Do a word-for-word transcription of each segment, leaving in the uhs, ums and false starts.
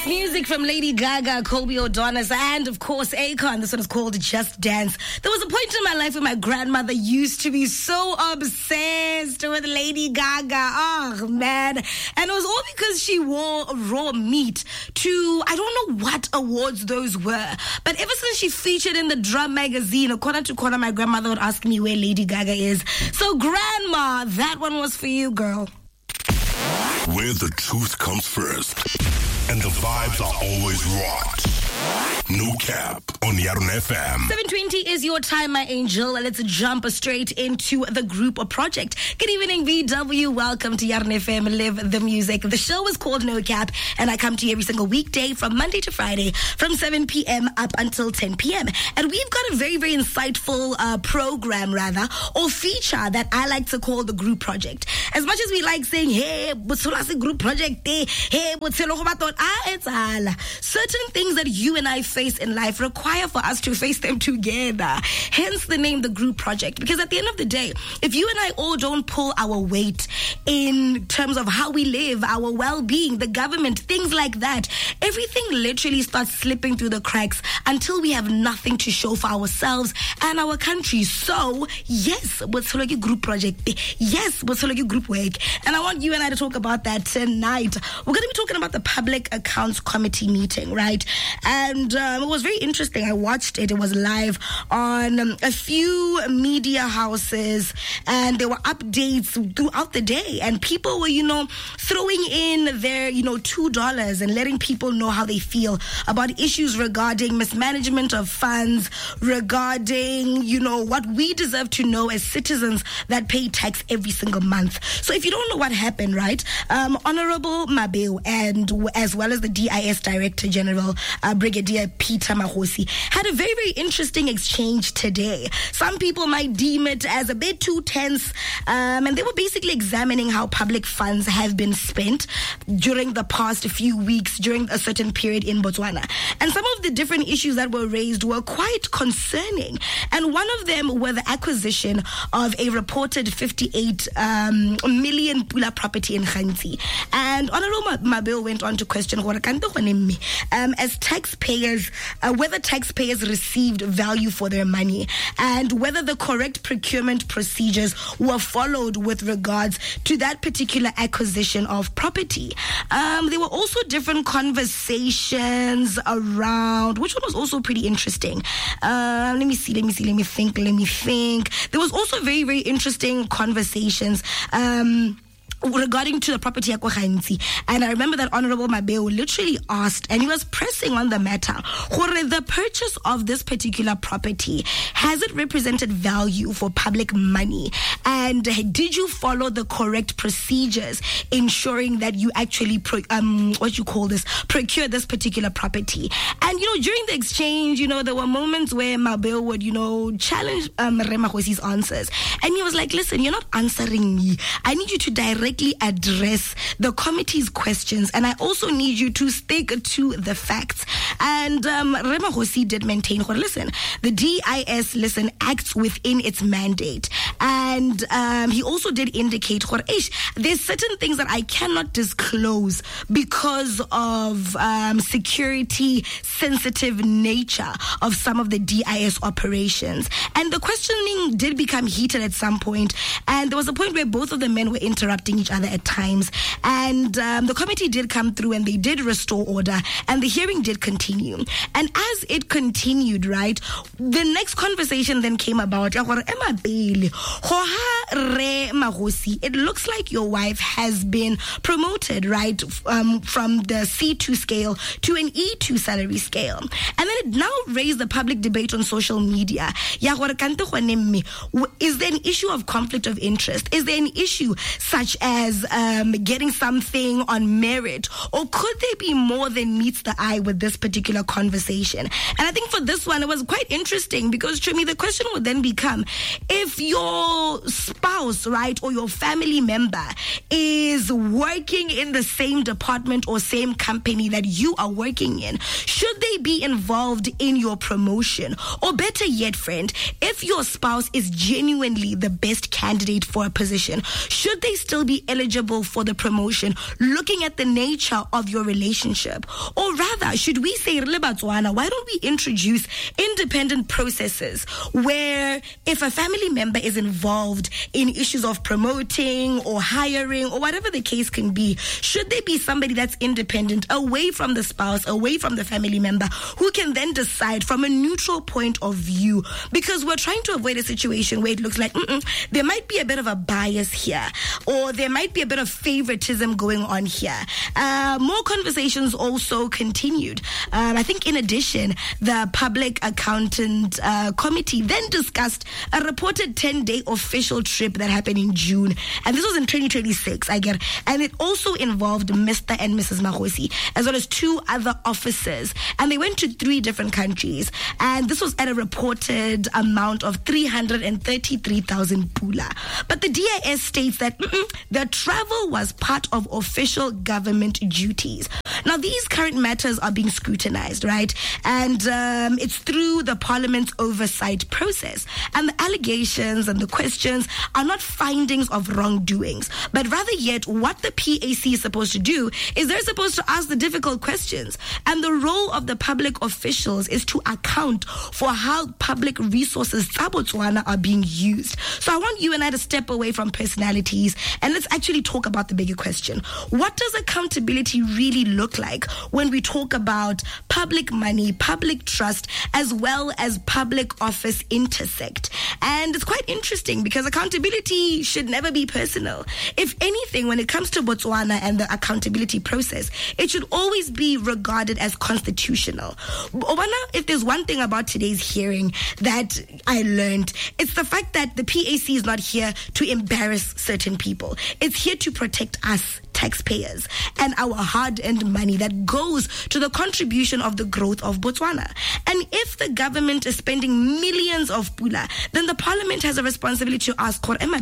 Music from Lady Gaga, Colby O'Donis, and of course Akon. This one is called Just Dance. There was a point in my life where my grandmother used to be so obsessed with Lady Gaga. Oh man. And it was all because she wore raw meat to, I don't know what awards those were, but ever since she featured in the Drum magazine, corner to corner, my grandmother would ask me where Lady Gaga is. So grandma, that one was for you, girl. Where the truth comes first and the vibes are always rocked. No Cap on Yarn F M. seven twenty is your time, my angel. Let's jump straight into the group or project. Good evening, V W. Welcome to Yarn F M, Live the Music. The show is called No Cap, and I come to you every single weekday from Monday to Friday from seven p.m. up until ten p.m. And we've got a very, very insightful uh, program, rather, or feature that I like to call the group project. As much as we like saying, hey, what's the group project? Hey, what's the certain things that you and I face in life require for us to face them together. Hence the name, the group project. Because at the end of the day, if you and I all don't pull our weight in terms of how we live, our well-being, the government, things like that, everything literally starts slipping through the cracks until we have nothing to show for ourselves and our country. So, yes, what's like group project? Yes, what's like group work? And I want you and I to talk about that tonight. We're going to be talking about the Public Accounts Committee meeting, right? And um, it was very interesting. I watched it. It was live on um, a few media houses, and there were updates throughout the day. And people were, you know, throwing in their, you know, two dollars and letting people know how they feel about issues regarding mismanagement of funds, regarding, you know, what we deserve to know as citizens that pay tax every single month. So if you don't know what happened, right, um, Honorable Mabeo, and as well as the D I S Director General, uh, Brigadier Peter Mahosi, had a very, very interesting exchange today. Some people might deem it as a bit too tense, um, and they were basically examining how public funds have been spent during the past few weeks, during a certain period in Botswana. And some of the different issues that were raised were quite concerning. And one of them were the acquisition of a reported fifty-eight um, million Pula property in Khanti. And Honorable Mabeo went on to question um, as taxpayers, uh, whether taxpayers received value for their money and whether the correct procurement procedures were followed with regards to that particular acquisition of property. Um, there were also different conversations around, which one was also pretty interesting. Uh, let me see, let me see, let me think, let me think. There was also very, very interesting conversations Um, regarding to the property at Khanti. And I remember that Honorable Mabeo literally asked, and he was pressing on the matter, the purchase of this particular property, has it represented value for public money? And did you follow the correct procedures ensuring that you actually, pro- um, what you call this, procure this particular property? And, you know, during the exchange, you know, there were moments where Mabeo would, you know, challenge um, Remahosi's answers. And he was like, listen, you're not answering me. I need you to directly address the committee's questions, and I also need you to stick to the facts. And um, Remahosi did maintain, listen, the D I S, listen, acts within its mandate. And um, he also did indicate, there's certain things that I cannot disclose because of um, security sensitive nature of some of the D I S operations. And the questioning did become heated at some point, and there was a point where both of the men were interrupting each other at times. And um, the committee did come through and they did restore order, and the hearing did continue. And as it continued, right, the next conversation then came about, it looks like your wife has been promoted, right, um, from the C two scale to an E two salary scale. And then it now raised the public debate on social media. Is there an issue of conflict of interest? Is there an issue such as um, getting something on merit? Or could there be more than meets the eye with this particular conversation? And I think for this one, it was quite interesting because, to me, the question would then become, if your spouse, right, or your family member is working in the same department or same company that you are working in, should they be involved in your promotion? Or better yet, friend, if your spouse is genuinely the best candidate for a position, should they still be eligible for the promotion, looking at the nature of your relationship? Or rather, should we say, why don't we introduce independent processes where if a family member is involved in issues of promoting or hiring or whatever the case can be, should there be somebody that's independent, away from the spouse, away from the family member, who can then decide from a neutral point of view? Because we're trying to avoid a situation where it looks like there might be a bit of a bias here, or there might be a bit of favoritism going on here. Uh, more conversations also continued. Um, I think in addition, the Public Accountant uh, Committee then discussed a reported ten-day official trip that happened in June. And this was in twenty twenty-six, I get. And it also involved Mister and Missus Magosi, as well as two other officers. And they went to three different countries. And this was at a reported amount of three hundred thirty-three thousand pula. But the D I S states that the travel was part of official government duties. Now, these current matters are being scrutinized, right? And um, it's through the Parliament's oversight process. And the allegations and the questions are not findings of wrongdoings, but rather yet what the P A C is supposed to do is they're supposed to ask the difficult questions. And the role of the public officials is to account for how public resources are being used. So I want you and I to step away from personalities and let's actually talk about the bigger question. What does accountability really look like when we talk about public money, public trust, as well as public office intersect? And it's quite interesting because accountability should never be personal. If anything, when it comes to Botswana and the accountability process, it should always be regarded as constitutional. Obana, if there's one thing about today's hearing that I learned, it's the fact that the P A C is not here to embarrass certain people. It's here to protect us, taxpayers, and our hard-earned money that goes to the contribution of the growth of Botswana. And if the government is spending millions of pula, then the parliament has a responsibility to ask,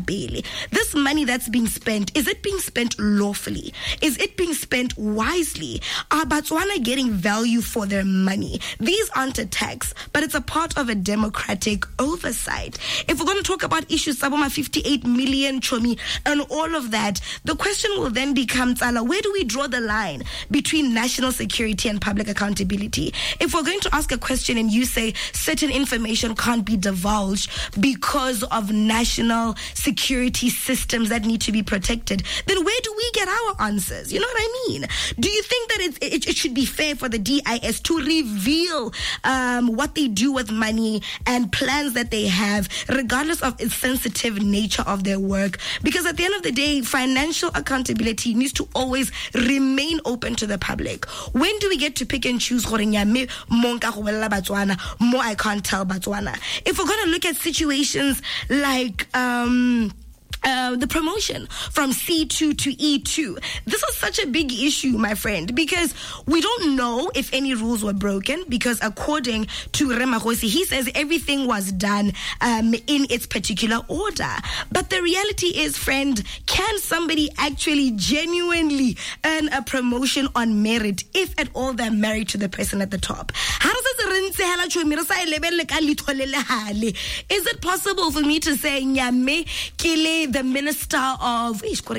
this money that's being spent, is it being spent lawfully? Is it being spent wisely? Are Botswana getting value for their money? These aren't a tax, but it's a part of a democratic oversight. If we're going to talk about issues, Saboma fifty-eight million chomi and all of that, the question will then become, Tsala, where do we draw the line between national security and public accountability? If we're going to ask a question and you say certain information can't be divulged because of national security systems that need to be protected, then where do we get our answers? You know what I mean? Do you think that it, it, it should be fair for the D I S to reveal um, what they do with money and plans that they have, regardless of its sensitive nature of their work? Because at the end of the day, financial accountability needs to always remain open to the public. When do we get to pick and choose? More I can't tell Botswana. If we're going to look at situations like um Uh, the promotion from C two to E two. This is such a big issue, my friend, because we don't know if any rules were broken, because according to Remagosi, he says everything was done um, in its particular order. But the reality is, friend, can somebody actually genuinely earn a promotion on merit if at all they're married to the person at the top? Is it possible for me to say, Nyame, Kile, the minister of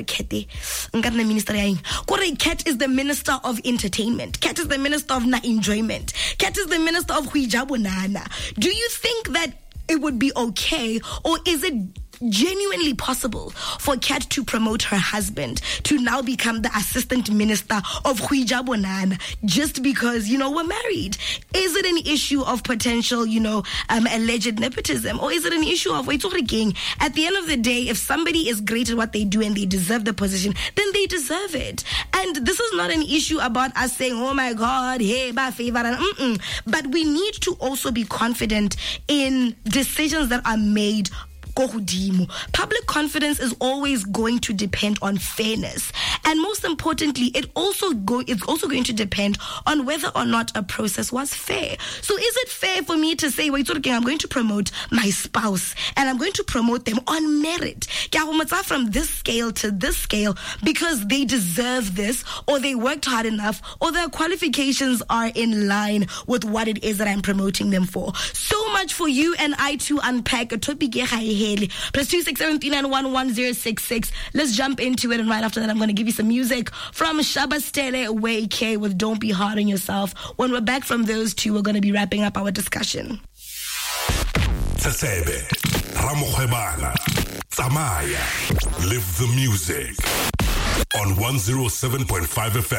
Kat is the minister of entertainment. Kat is the minister of na enjoyment. Kat is the minister of huijabonana. Do you think that it would be okay, or is it genuinely possible for Kat to promote her husband to now become the assistant minister of Huijabonana just because, you know, we're married? Is it an issue of potential, you know, um, alleged nepotism? Or is it an issue of, wait, at the end of the day, if somebody is great at what they do and they deserve the position, then they deserve it. And this is not an issue about us saying, oh my God, hey, ba favor, mm-mm. But we need to also be confident in decisions that are made go godimo. Public confidence is always going to depend on fairness, and most importantly, it also go it's also going to depend on whether or not a process was fair. So is it fair for me to say, wait, okay, I'm going to promote my spouse and I'm going to promote them on merit from this scale to this scale because they deserve this, or they worked hard enough, or their qualifications are in line with what it is that I'm promoting them for? So much for you and I to unpack. Plus two six seven three nine one one zero six six. Let's jump into it, and right after that, I'm going to give you some music from Shaba Stele Way K with Don't Be Hard on Yourself. When we're back from those two, we're going to be wrapping up our discussion. Tsebe, Ramokhwebana, Tsamaya, live the music on one oh seven point five F M.